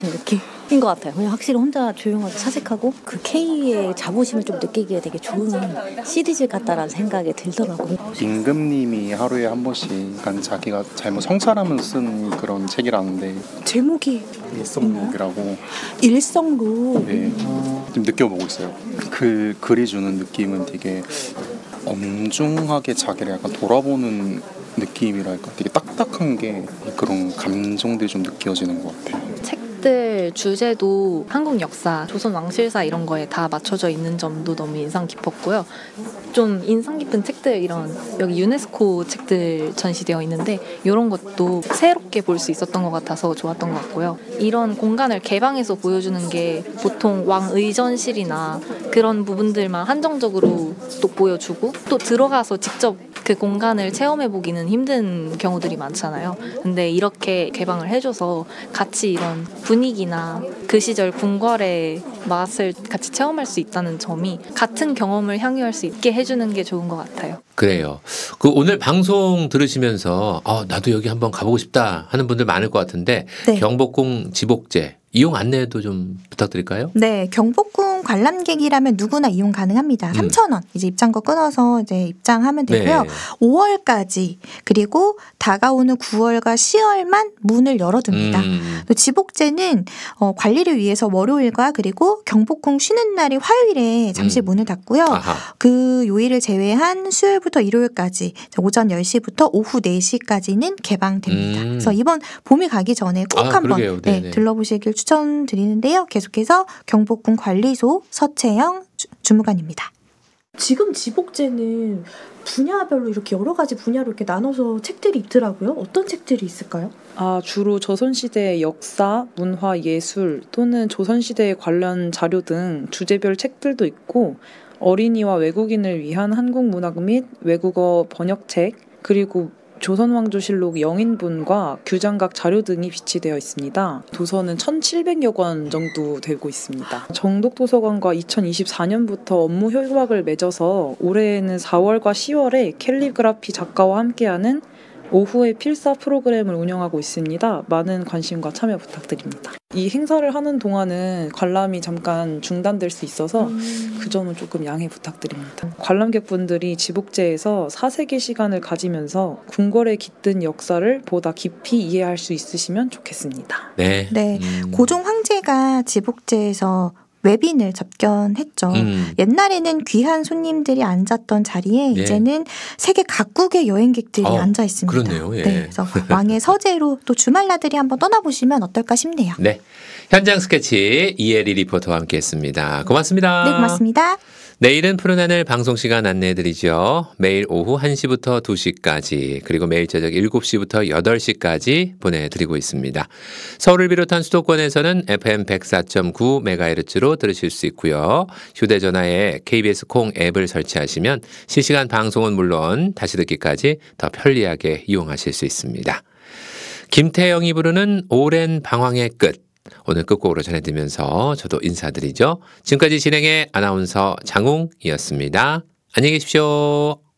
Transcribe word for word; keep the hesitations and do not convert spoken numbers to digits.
느낌인 것 같아요. 그냥 확실히 혼자 조용하게 사색하고 그 K의 자부심을 좀 느끼기에 되게 좋은 시리즈 같다라는 생각이 들더라고요. 임금님이 하루에 한 번씩 약간 자기가 잘못 성찰하면서 쓴 그런 책이라는데 제목이 일성록이라고. 일성록. 네, 좀 느껴보고 있어요. 그 글이 주는 느낌은 되게 엄중하게 자기를 약간 돌아보는 느낌이랄까, 되게 딱딱한 게 그런 감정들이 좀 느껴지는 것 같아요. 책들 주제도 한국 역사, 조선 왕실사 이런 거에 다 맞춰져 있는 점도 너무 인상 깊었고요. 좀 인상 깊은 책들, 이런 여기 유네스코 책들 전시되어 있는데 이런 것도 새롭게 볼 수 있었던 것 같아서 좋았던 것 같고요. 이런 공간을 개방해서 보여주는 게 보통 왕의전실이나 그런 부분들만 한정적으로 또 보여주고 또 들어가서 직접 그 공간을 체험해보기는 힘든 경우들이 많잖아요. 근데 이렇게 개방을 해줘서 같이 이런 분위기나 그 시절 궁궐의 맛을 같이 체험할 수 있다는 점이 같은 경험을 향유할 수 있게 해주는 게 좋은 것 같아요. 그래요. 그 오늘 방송 들으시면서 아, 나도 여기 한번 가보고 싶다 하는 분들 많을 것 같은데 네. 경복궁 지복제 이용 안내도 좀 부탁드릴까요? 네, 경복궁 관람객이라면 누구나 이용 가능합니다. 음. 삼천 원 이제 입장거 끊어서 이제 입장하면 되고요. 네. 오월까지 그리고 다가오는 구월과 시월만 문을 열어둡니다. 음. 또 지복제는 어, 관리를 위해서 월요일과 그리고 경복궁 쉬는 날이 화요일에 잠시 음. 문을 닫고요. 아하. 그 요일을 제외한 수요일부터 일요일까지 오전 열 시부터 오후 네 시까지는 개방됩니다. 음. 그래서 이번 봄이 가기 전에 꼭 아, 한번 그러게요. 네, 네네. 들러보시길 추천드리는데요. 계속해서 경복궁 관리소 서채영 주, 주무관입니다. 지금 지복제는 분야별로 이렇게 여러 가지 분야로 이렇게 나눠서 책들이 있더라고요. 어떤 책들이 있을까요? 아, 주로 조선시대의 역사, 문화, 예술 또는 조선시대에 관련 자료 등 주제별 책들도 있고 어린이와 외국인을 위한 한국 문학 및 외국어 번역책 그리고 조선왕조실록 영인본과 규장각 자료 등이 비치되어 있습니다. 도서는 천칠백여 권 정도 되고 있습니다. 정독도서관과 이천이십사 년부터 업무 협약을 맺어서 올해에는 사월과 시월에 캘리그라피 작가와 함께하는 오후의 필사 프로그램을 운영하고 있습니다. 많은 관심과 참여 부탁드립니다. 이 행사를 하는 동안은 관람이 잠깐 중단될 수 있어서 음. 그 점은 조금 양해 부탁드립니다. 관람객분들이 지복제에서 사색의 시간을 가지면서 궁궐에 깃든 역사를 보다 깊이 이해할 수 있으시면 좋겠습니다. 네. 네, 음. 고종 황제가 지복제에서 외빈을 접견했죠. 음. 옛날에는 귀한 손님들이 앉았던 자리에 네. 이제는 세계 각국의 여행객들이 어, 앉아 있습니다. 그렇네요. 예. 네, 그래서 왕의 서재로 또 주말나들이 한번 떠나보시면 어떨까 싶네요. 네. 현장 스케치 이혜리 리포터와 함께했습니다. 고맙습니다. 네, 고맙습니다. 내일은 푸른 하늘 방송 시간 안내해드리죠. 매일 오후 한 시부터 두 시까지 그리고 매일 저녁 일곱 시부터 여덟 시까지 보내드리고 있습니다. 서울을 비롯한 수도권에서는 에프엠 백사 점 구 메가헤르츠로 들으실 수 있고요. 휴대전화에 케이비에스 콩 앱을 설치하시면 실시간 방송은 물론 다시 듣기까지 더 편리하게 이용하실 수 있습니다. 김태영이 부르는 오랜 방황의 끝. 오늘 끝곡으로 전해드리면서 저도 인사드리죠. 지금까지 진행의 아나운서 장웅이었습니다. 안녕히 계십시오.